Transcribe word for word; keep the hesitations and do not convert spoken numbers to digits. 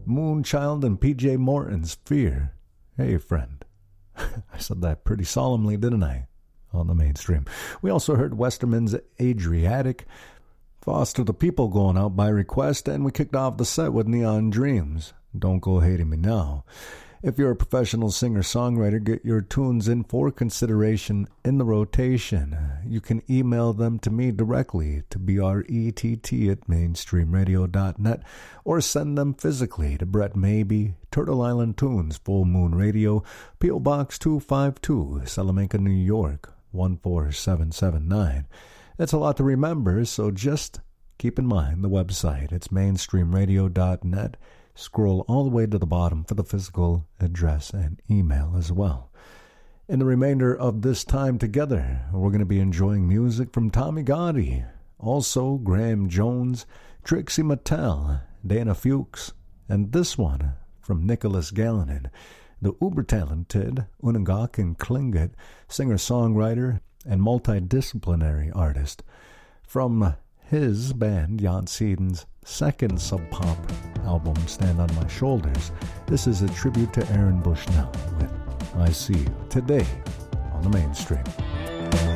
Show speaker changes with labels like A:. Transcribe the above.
A: Moonchild and P J Morton's Fear. Hey, friend. I said that pretty solemnly, didn't I? On the mainstream. We also heard Westerman's Adriatic, Foster the People going out by request, and we kicked off the set with Neon Dreams. Don't Go Hating Me Now. If you're a professional singer-songwriter, get your tunes in for consideration in the rotation. You can email them to me directly to brett at mainstream radio dot net or send them physically to Brett Maybe, Turtle Island Tunes, Full Moon Radio, P O. Box two five two, Salamanca, New York, one four seven seven nine. It's a lot to remember, so just keep in mind the website. It's mainstream radio dot net. Scroll all the way to the bottom for the physical address and email as well. In the remainder of this time together, we're going to be enjoying music from Tommy Gotti, also Graham Jones, Trixie Mattel, Dana Fuchs, and this one from Nicholas Galinon, the uber-talented Unangak Klingit, singer-songwriter and multidisciplinary artist. From his band, Jan Seden's second sub-pop album, Stand on My Shoulders, this is a tribute to Aaron Bushnell with I See You Today on the Mainstream.